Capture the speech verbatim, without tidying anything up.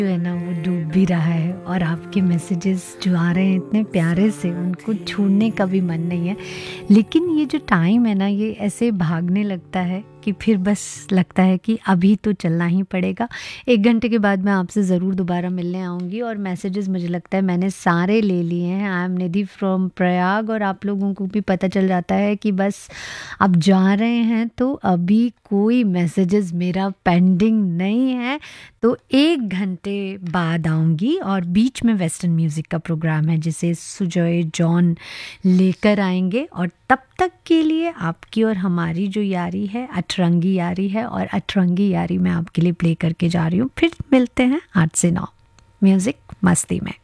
जो है ना वो डूब भी रहा है और आपके मैसेजेस जो आ रहे हैं इतने प्यारे से, उनको छोड़ने का भी मन नहीं है। लेकिन ये जो टाइम है ना, ये ऐसे भागने लगता है कि फिर बस लगता है कि अभी तो चलना ही पड़ेगा। एक घंटे के बाद मैं आपसे ज़रूर दोबारा मिलने आऊँगी और मैसेजेस मुझे लगता है मैंने सारे ले लिए हैं। I am Nidhi from Prayag और आप लोगों को भी पता चल जाता है कि बस आप जा रहे हैं तो अभी कोई मैसेजेस मेरा पेंडिंग नहीं है। तो एक घंटे बाद आऊँगी और बीच में वेस्टर्न म्यूज़िक का प्रोग्राम है जिसे सुजॉय जॉन लेकर आएंगे। और तब तक के लिए आपकी और हमारी जो यारी है अठरंगी यारी है, और अठरंगी यारी मैं आपके लिए प्ले करके जा रही हूँ। फिर मिलते हैं आठ से नौ म्यूज़िक मस्ती में।